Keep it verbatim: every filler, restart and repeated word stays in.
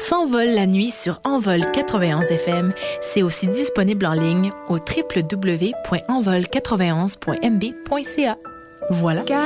S'envole la nuit sur Envol quatre-vingt-onze F M. C'est aussi disponible en ligne au w w w point envol quatre-vingt-onze point m b point c a. Voilà.